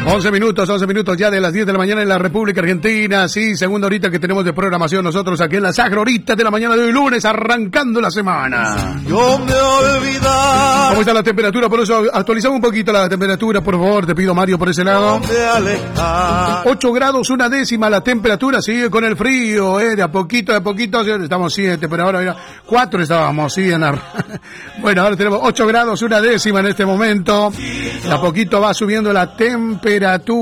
11 minutos ya de las 10 de la mañana en la República Argentina. Sí, segunda horita que tenemos de programación nosotros aquí en la Sagra Horita de la mañana de hoy lunes, arrancando la semana. Yo me olvidar. ¿Cómo está la temperatura? Por eso actualizamos un poquito la temperatura, por favor. Te pido, Mario, por ese lado. 8 grados, 1/10 la temperatura. Sigue con el frío, de a poquito. Estamos 7, pero ahora mira, 4 estábamos, sí. Bueno, ahora tenemos 8 grados, 1/10 en este momento. De a poquito va subiendo la temperatura.